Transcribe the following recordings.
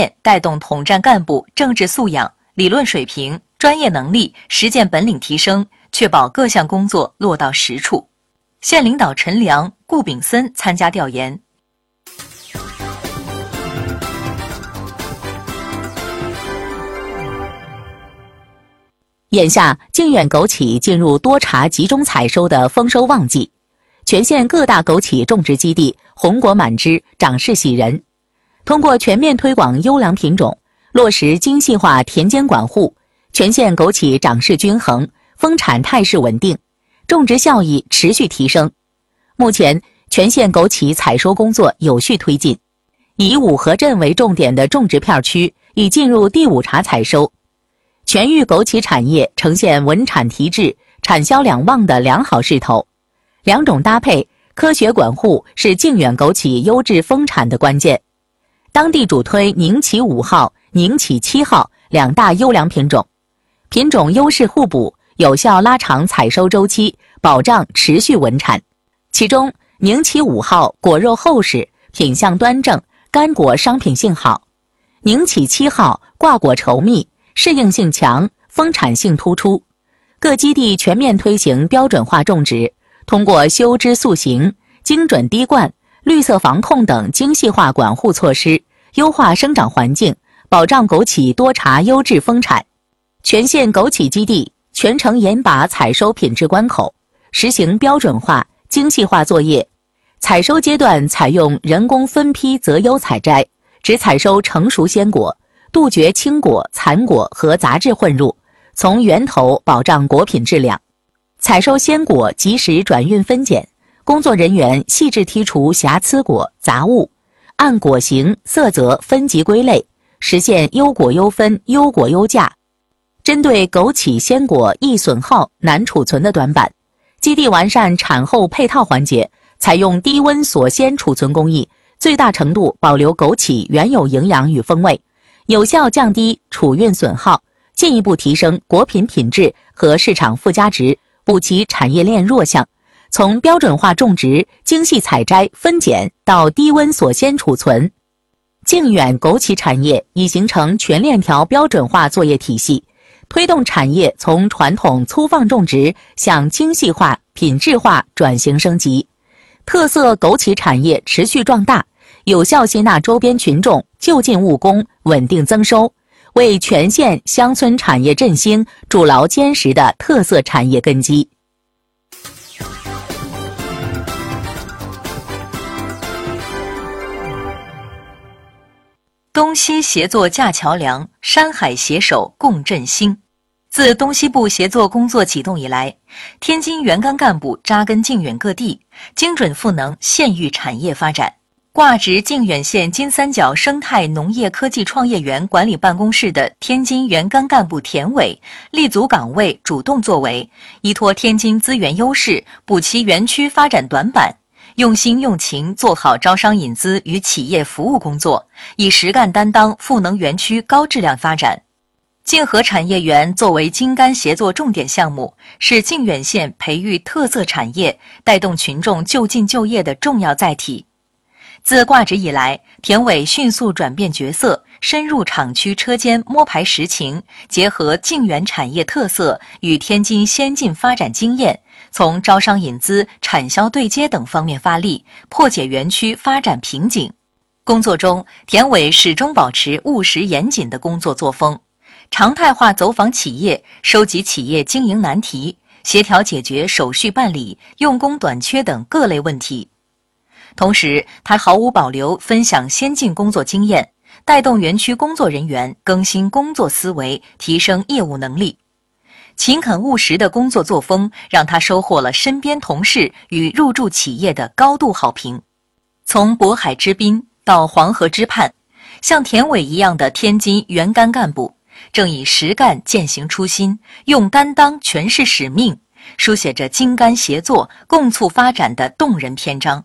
面带动统战干部政治素养、理论水平、专业能力、实践本领提升，确保各项工作落到实处。县领导陈良、顾炳森参加调研。 眼下，靖远枸杞进入多茬集中采收的丰收旺季，全县各大枸杞种植基地红果满枝，长势喜人。通过全面推广优良品种，落实精细化田间管护，全县枸杞长势均衡，丰产态势稳定，种植效益持续提升。目前，全县枸杞采收工作有序推进，以五河镇为重点的种植片区已进入第5茬采收。全域枸杞产业呈现稳产提质、产销两旺的良好势头。两种搭配、科学管护是靖远枸杞优质丰产的关键。当地主推宁杞5号、宁杞7号两大优良品种，品种优势互补，有效拉长采收周期，保障持续稳产。其中，宁杞5号果肉厚实，品相端正，干果商品性好；宁杞7号挂果稠密，适应性强，丰产性突出。各基地全面推行标准化种植，通过修枝塑形、精准滴灌、绿色防控等精细化管护措施，优化生长环境，保障枸杞多茬优质丰产。全县枸杞基地全程严把采收品质关口，实行标准化、精细化作业。采收阶段采用人工分批择优采摘，只采收成熟鲜果，杜绝青果、残果和杂质混入，从源头保障果品质量。采收鲜果及时转运分拣，工作人员细致剔除瑕疵果、杂物，按果形、色泽分级归类，实现优果优分、优果优价。针对枸杞鲜果易损耗、难储存的短板，基地完善产后配套环节，采用低温锁鲜储存工艺，最大程度保留枸杞原有营养与风味，有效降低储运损耗，进一步提升果品品质和市场附加值，补齐产业链弱项。从标准化种植、精细采摘、分拣到低温锁鲜储存，靖远枸杞产业已形成全链条标准化作业体系，推动产业从传统粗放种植向精细化、品质化转型升级。特色枸杞产业持续壮大，有效吸纳周边群众，就近务工，稳定增收，为全县乡村产业振兴筑牢坚实的特色产业根基。 东西协作架桥梁，山海携手共振兴。自东西部协作工作启动以来，天津原干干部扎根靖远各地，精准赋能县域产业发展。挂职靖远县金三角生态农业科技创业园管理办公室的天津原干干部田伟，立足岗位，主动作为，依托天津资源优势，补齐园区发展短板，用心用情做好招商引资与企业服务工作，以实干担当赋能园区高质量发展。靖河产业园作为津甘协作重点项目，是靖远县培育特色产业、带动群众就近就业的重要载体。自挂职以来，田伟迅速转变角色，深入厂区车间摸排实情，结合靖远产业特色与天津先进发展经验，从招商引资、产销对接等方面发力，破解园区发展瓶颈。工作中，田伟始终保持务实严谨的工作作风，常态化走访企业，收集企业经营难题，协调解决手续办理、用工短缺等各类问题。同时，他毫无保留分享先进工作经验，带动园区工作人员更新工作思维，提升业务能力。勤恳务实的工作作风让他收获了身边同事与入驻企业的高度好评。从渤海之滨到黄河之畔，像田伟一样的天津原干干部正以实干践行初心，用担当诠释使命，书写着津甘协作、共促发展的动人篇章。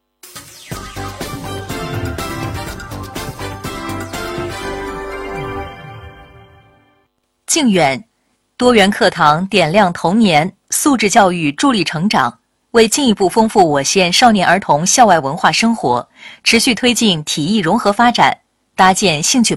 靖远多元课堂点亮童年，素质教育助力成长。为进一步丰富我县少年儿童校外文化生活，持续推进体艺融合发展，搭建兴趣